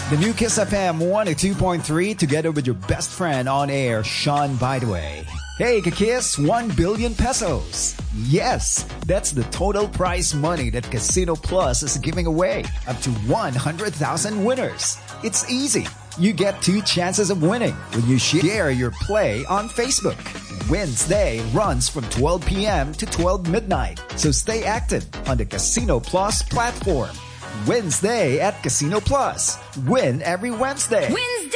The new Kiss FM 102.3 together with your best friend on air, Sean Bideway. Hey, Kiss, 1 billion pesos. Yes, that's the total prize money that Casino Plus is giving away. Up to 100,000 winners. It's easy. You get 2 chances of winning when you share your play on Facebook. Wednesday runs from 12 p.m. to 12 midnight. So stay active on the Casino Plus platform. Wednesday at Casino Plus. Win every Wednesday. Wednesday!